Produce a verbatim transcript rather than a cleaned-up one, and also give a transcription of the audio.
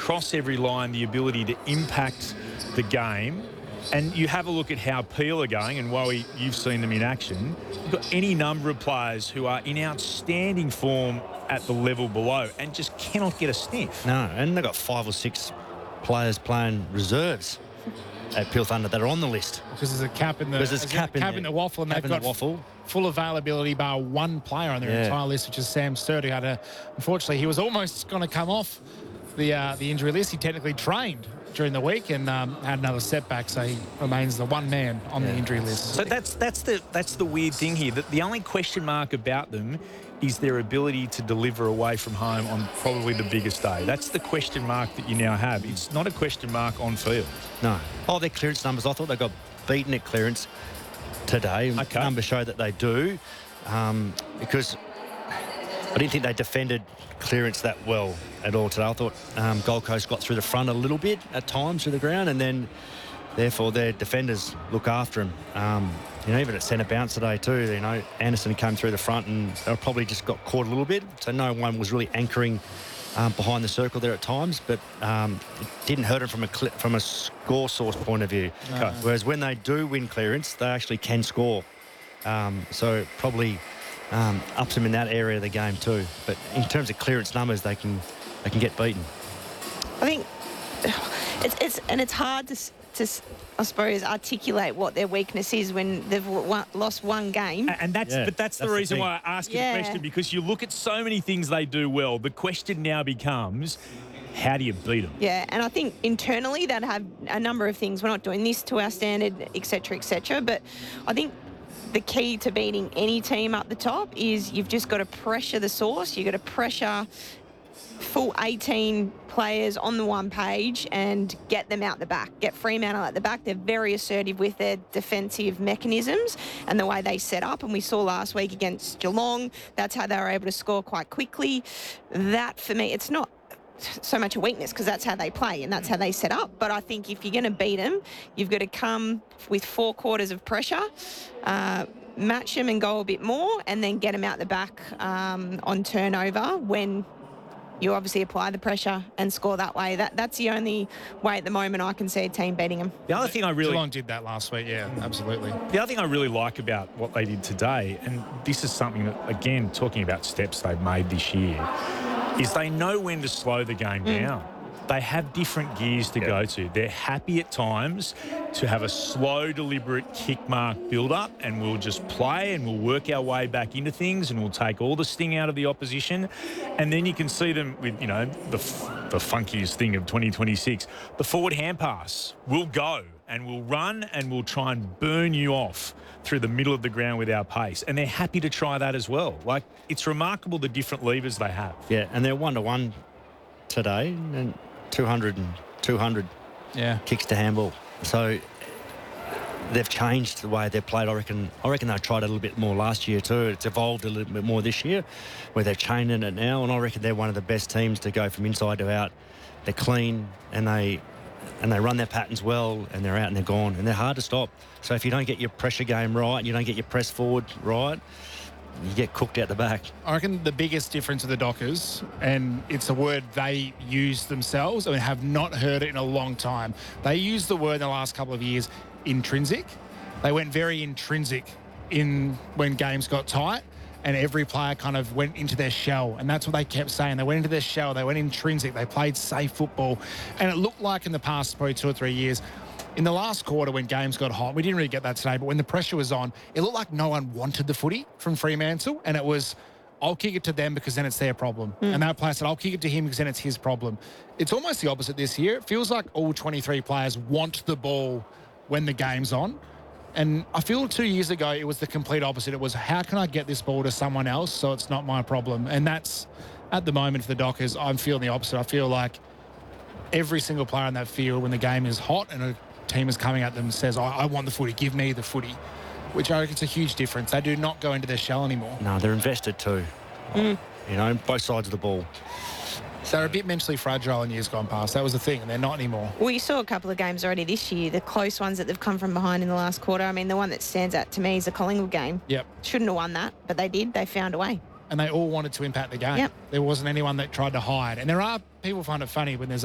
cross every line the ability to impact the game. And you have a look at how Peel are going, and Wowie, you've seen them in action. You've got any number of players who are in outstanding form at the level below and just cannot get a sniff. No, and they've got five or six players playing reserves at Peel Thunder that are on the list. Because there's a cap in the, there's a cap, in, cap in the waffle, and cap they've in got the waffle. full availability bar one player on their yeah. entire list, which is Sam Sturt, who had a, unfortunately, he was almost going to come off the uh, the injury list. He technically trained during the week and um, had another setback, so he remains the one man on yeah. the injury list. So that's that's the that's the weird thing here. That the only question mark about them is their ability to deliver away from home on probably the biggest day. That's the question mark that you now have. It's not a question mark on field. No. Oh, their clearance numbers, I thought they got beaten at clearance today. Okay. Numbers show that they do, um, because I didn't think they defended clearance that well at all today. I thought um, Gold Coast got through the front a little bit at times through the ground, and then therefore their defenders look after them. Um, you know, even at centre bounce today too, you know, Anderson came through the front and they probably just got caught a little bit, so no one was really anchoring um, behind the circle there at times, but um, it didn't hurt them from a cl- from a score source point of view. No. Whereas when they do win clearance, they actually can score. Um, so it probably um, ups them in that area of the game too. But in terms of clearance numbers, they can they can get beaten. I think it's it's and it's hard to to I suppose articulate what their weakness is when they've w- lost one game. And that's Yeah, but that's, that's the the reason thing. why I ask you Yeah. the question, because you look at so many things they do well. The question now becomes, how do you beat them? Yeah, and I think internally they'd have a number of things. We're not doing this to our standard, et cetera, et cetera. But I think the key to beating any team up the top is you've just got to pressure the source. You've got to pressure full eighteen players on the one page and get them out the back. Get Fremantle at the back. They're very assertive with their defensive mechanisms and the way they set up. And we saw last week against Geelong, that's how they were able to score quite quickly. That, for me, it's not so much a weakness because that's how they play and that's how they set up. But I think if you're going to beat them, you've got to come with four quarters of pressure, uh, match them and go a bit more, and then get them out the back um, on turnover when you obviously apply the pressure and score that way. That That's the only way at the moment I can see a team beating them. The other thing I really Geelong did that last week, yeah, absolutely. The other thing I really like about what they did today, and this is something that, again, talking about steps they've made this year, is they know when to slow the game Mm. down. They have different gears to Yeah. go to. They're happy at times to have a slow, deliberate kick mark build-up, and we'll just play and we'll work our way back into things and we'll take all the sting out of the opposition. And then you can see them with, you know, the, f- the funkiest thing of twenty twenty-six, the forward hand pass. We'll go and we'll run and we'll try and burn you off through the middle of the ground with our pace. And they're happy to try that as well. Like, it's remarkable the different levers they have. Yeah, and they're one-to-one today, and two hundred and two hundred Yeah. kicks to handball. So they've changed the way they've played. I reckon I reckon they tried it a little bit more last year too. It's evolved a little bit more this year, where they're chaining it now, and I reckon they're one of the best teams to go from inside to out. They're clean, and they and they run their patterns well, and they're out and they're gone, and they're hard to stop. So if you don't get your pressure game right, you don't get your press forward right, you get cooked out the back. I reckon the biggest difference of the Dockers, and it's a word they use themselves, I mean, have not heard it in a long time. They used the word in the last couple of years, intrinsic. They went very intrinsic in when games got tight, and every player kind of went into their shell, and that's what they kept saying. They went into their shell, they went intrinsic, they played safe football, and it looked like in the past probably two or three years, in the last quarter when games got hot, we didn't really get that today, but when the pressure was on, it looked like no one wanted the footy from Fremantle, and it was, I'll kick it to them because then it's their problem. Mm. And that player said, I'll kick it to him because then it's his problem. It's almost the opposite this year. It feels like all twenty-three players want the ball when the game's on. And I feel two years ago it was the complete opposite. It was, how can I get this ball to someone else so it's not my problem? And that's, at the moment for the Dockers, I'm feeling the opposite. I feel like every single player on that field, when the game is hot and a team is coming at them and says, I, I want the footy, give me the footy, which I reckon it's a huge difference. They do not go into their shell anymore. No, they're invested too. Mm. You know, both sides of the ball. They're a bit mentally fragile in years gone past. That was the thing, and they're not anymore. Well, you saw a couple of games already this year, the close ones that they've come from behind in the last quarter. I mean, the one that stands out to me is the Collingwood game. Yep. Shouldn't have won that, but they did. They found a way. And they all wanted to impact the game. Yep. There wasn't anyone that tried to hide. And there are people find it funny when there's